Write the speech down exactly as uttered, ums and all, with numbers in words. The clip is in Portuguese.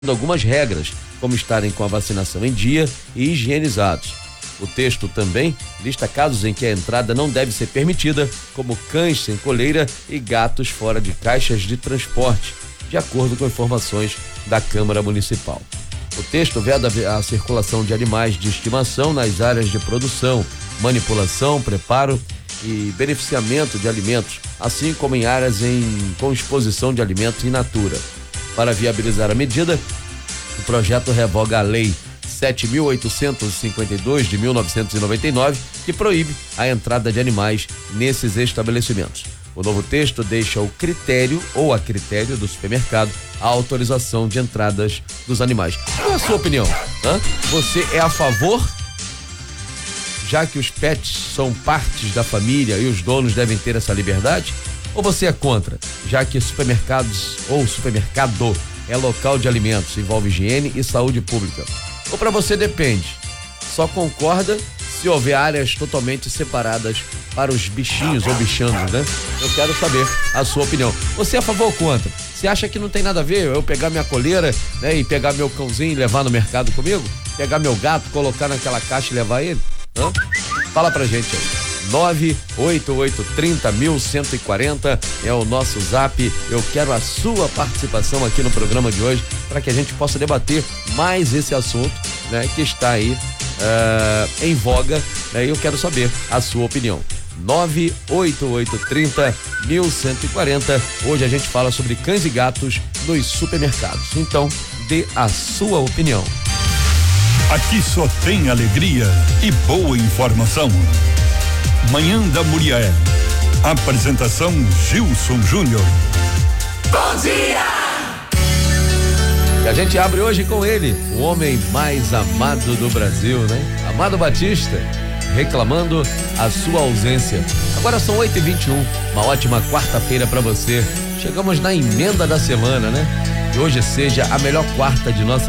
algumas regras, como estarem com a vacinação em dia e higienizados. O texto também lista casos em que a entrada não deve ser permitida, como cães sem coleira e gatos fora de caixas de transporte, de acordo com informações da Câmara Municipal. O texto veda a circulação de animais de estimação nas áreas de produção, manipulação, preparo e beneficiamento de alimentos, assim como em áreas em, com exposição de alimentos in natura. Para viabilizar a medida, o projeto revoga a Lei sete mil oitocentos e cinquenta e dois de mil novecentos e noventa e nove, que proíbe a entrada de animais nesses estabelecimentos. O novo texto deixa o critério ou a critério do supermercado a autorização de entradas dos animais. Qual é a sua opinião? Hã? Você é a favor, já que os pets são partes da família e os donos devem ter essa liberdade? Ou você é contra, já que supermercados ou supermercado é local de alimentos, envolve higiene e saúde pública? Ou para você depende, só concorda se houver áreas totalmente separadas para os bichinhos ou bichanos, né? Eu quero saber a sua opinião. Você é a favor ou contra? Você acha que não tem nada a ver eu pegar minha coleira, né, e pegar meu cãozinho e levar no mercado comigo? Pegar meu gato, colocar naquela caixa e levar ele? Hã? Fala pra gente aí. nove oito oito três zero um zero um quatro zero é o nosso zap. Eu quero a sua participação aqui no programa de hoje para que a gente possa debater mais esse assunto, né, que está aí uh, em voga, né, e eu quero saber a sua opinião. nove oito oito três zero um zero um quatro zero. Hoje a gente fala sobre cães e gatos nos supermercados. Então, dê a sua opinião. Aqui só tem alegria e boa informação. Manhã da Muriel. Apresentação Gilson Júnior. Bom dia! E a gente abre hoje com ele, o homem mais amado do Brasil, né? Amado Batista, reclamando a sua ausência. Agora são oito e vinte e um, uma ótima quarta-feira para você. Chegamos na emenda da semana, né? Que hoje seja a melhor quarta de nossa